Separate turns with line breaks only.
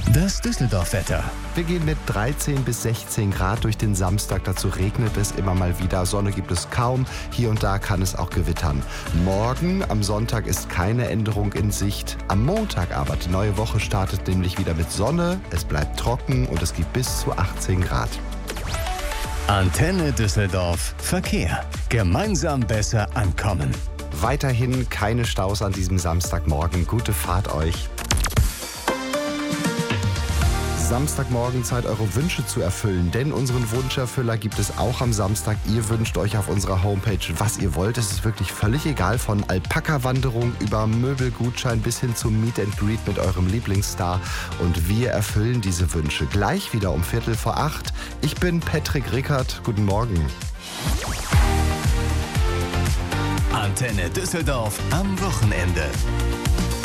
Das Düsseldorf-Wetter.
Wir gehen mit 13 bis 16 Grad durch den Samstag. Dazu regnet es immer mal wieder. Sonne gibt es kaum. Hier und da kann es auch gewittern. Morgen, am Sonntag, ist keine Änderung in Sicht. Am Montag aber, die neue Woche startet nämlich wieder mit Sonne. Es bleibt trocken und es gibt bis zu 18 Grad.
Antenne Düsseldorf. Verkehr. Gemeinsam besser ankommen.
Weiterhin keine Staus an diesem Samstagmorgen. Gute Fahrt euch. Samstagmorgen Zeit, eure Wünsche zu erfüllen, denn unseren Wunscherfüller gibt es auch am Samstag. Ihr wünscht euch auf unserer Homepage, was ihr wollt. Es ist wirklich völlig egal, von Alpaka-Wanderung über Möbelgutschein bis hin zum Meet and Greet mit eurem Lieblingsstar. Und wir erfüllen diese Wünsche gleich wieder um 7:45. Ich bin Patrick Rickert. Guten Morgen.
Antenne Düsseldorf am Wochenende.